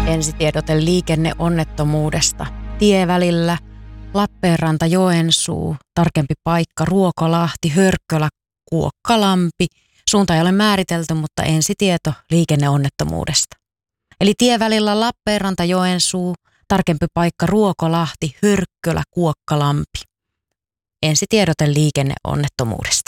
Ensitiedote liikenneonnettomuudesta. Tievälillä Lappeenranta-Joensuu, tarkempi paikka Ruokolahti, Hörkkölä, Kuokkalampi. Suunta ei ole määritelty, mutta ensitieto liikenneonnettomuudesta. Eli tievälillä Lappeenranta-Joensuu, tarkempi paikka Ruokolahti, Hörkkölä, Kuokkalampi. Ensitiedote liikenneonnettomuudesta.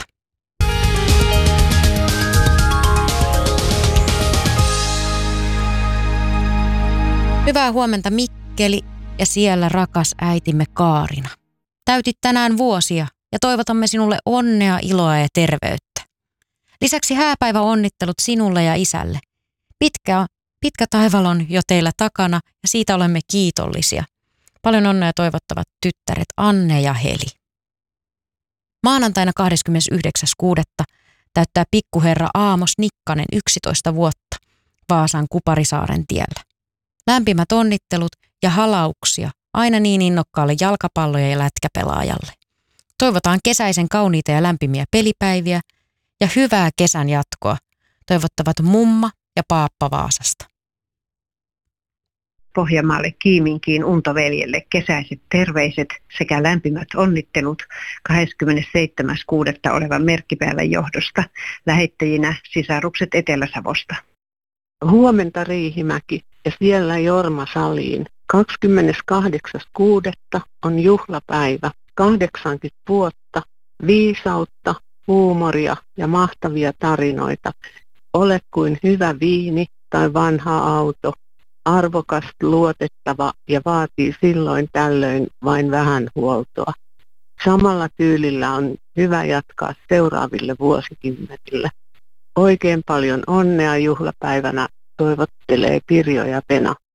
Hyvää huomenta Mikkeli ja siellä rakas äitimme Kaarina. Täytit tänään vuosia ja toivotamme sinulle onnea, iloa ja terveyttä. Lisäksi hääpäivä onnittelut sinulle ja isälle. Pitkä taival on jo teillä takana ja siitä olemme kiitollisia. Paljon onnea toivottavat tyttäret Anne ja Heli. Maanantaina 29.6. täyttää pikkuherra Aamos Nikkanen 11 vuotta Vaasan Kuparisaaren tiellä. Lämpimät onnittelut ja halauksia aina niin innokkaalle jalkapallo- ja lätkäpelaajalle. Toivotaan kesäisen kauniita ja lämpimiä pelipäiviä ja hyvää kesän jatkoa. Toivottavat mumma ja paappa Vaasasta. Pohjanmaalle Kiiminkiin Untoveljelle kesäiset terveiset sekä lämpimät onnittelut 27.6. olevan merkkipäivän johdosta. Lähettäjinä sisarukset Etelä-Savosta. Huomenta Riihimäki ja siellä Jorma Saliin. 28.6. on juhlapäivä. 80 vuotta, viisautta, huumoria ja mahtavia tarinoita. Ole kuin hyvä viini tai vanha auto. Arvokas, luotettava ja vaatii silloin tällöin vain vähän huoltoa. Samalla tyylillä on hyvä jatkaa seuraaville vuosikymmenille. Oikein paljon onnea juhlapäivänä toivottelee Pirjo ja Pena.